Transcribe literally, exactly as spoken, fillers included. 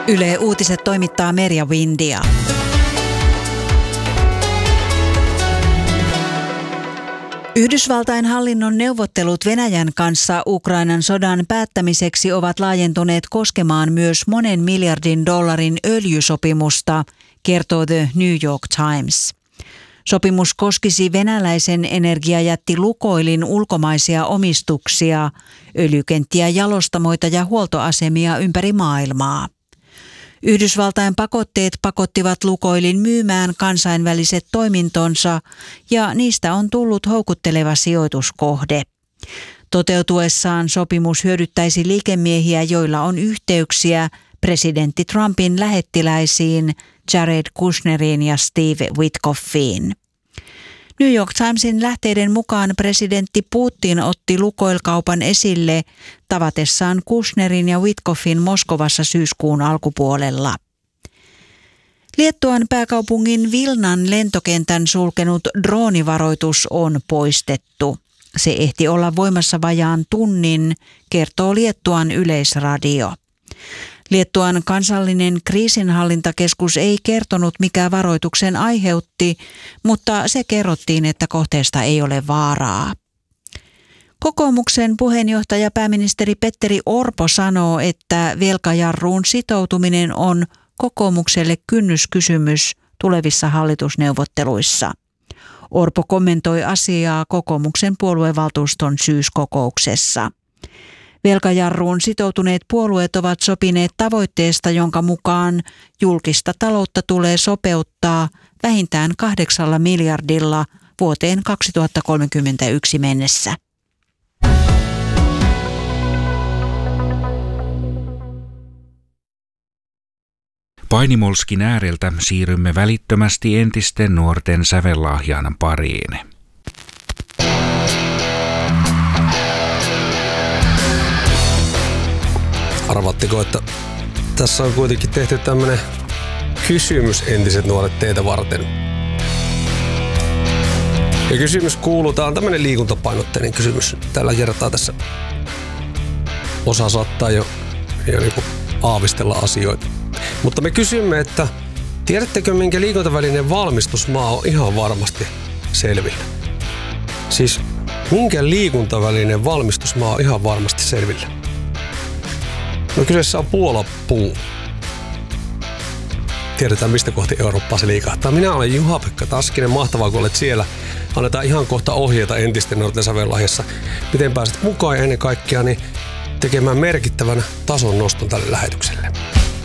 Yle Uutiset toimittaa Merja Windia. Yhdysvaltain hallinnon neuvottelut Venäjän kanssa Ukrainan sodan päättämiseksi ovat laajentuneet koskemaan myös monen miljardin dollarin öljysopimusta, kertoo The New York Times. Sopimus koskisi venäläisen energiajätti Lukoilin ulkomaisia omistuksia, öljykenttiä, jalostamoita ja huoltoasemia ympäri maailmaa. Yhdysvaltain pakotteet pakottivat Lukoilin myymään kansainväliset toimintonsa ja niistä on tullut houkutteleva sijoituskohde. Toteutuessaan sopimus hyödyttäisi liikemiehiä, joilla on yhteyksiä presidentti Trumpin lähettiläisiin Jared Kushneriin ja Steve Witkoffiin. New York Timesin lähteiden mukaan presidentti Putin otti Lukoil-kaupan esille tavatessaan Kushnerin ja Witkoffin Moskovassa syyskuun alkupuolella. Liettuan pääkaupungin Vilnan lentokentän sulkenut droonivaroitus on poistettu. Se ehti olla voimassa vajaan tunnin, kertoo Liettuan Yleisradio. Liettuan kansallinen kriisinhallintakeskus ei kertonut, mikä varoituksen aiheutti, mutta se kerrottiin, että kohteesta ei ole vaaraa. Kokoomuksen puheenjohtaja pääministeri Petteri Orpo sanoo, että velkajarruun sitoutuminen on kokoomukselle kynnyskysymys tulevissa hallitusneuvotteluissa. Orpo kommentoi asiaa kokoomuksen puoluevaltuuston syyskokouksessa. Velkajarruun sitoutuneet puolueet ovat sopineet tavoitteesta, jonka mukaan julkista taloutta tulee sopeuttaa vähintään kahdeksalla miljardilla vuoteen kaksituhattakolmekymmentäyksi mennessä. Painimolskin ääreltä siirrymme välittömästi entisten nuorten sävellahjan pariin. Arvatteko, että tässä on kuitenkin tehty tämmönen kysymys entiset nuoret teitä varten. Ja kysymys kuuluu, tää on tämmönen liikuntapainotteinen kysymys. Tällä kertaa tässä osa saattaa jo, jo niinku aavistella asioita. Mutta me kysymme, että tiedättekö minkä liikuntavälinen valmistusmaa on ihan varmasti selvillä? Siis minkä liikuntavälinen valmistusmaa on ihan varmasti selvillä? No kyseessä on Puola-puu. Tiedetään mistä kohti Eurooppaa se liikahtaa. Minä olen Juha-Pekka Taskinen. Mahtavaa kun olet siellä. Annetaan ihan kohta ohjeita entisten nuorten sävellahjassa. Miten pääset mukaan ja ennen kaikkea niin tekemään merkittävän tason noston tälle lähetykselle.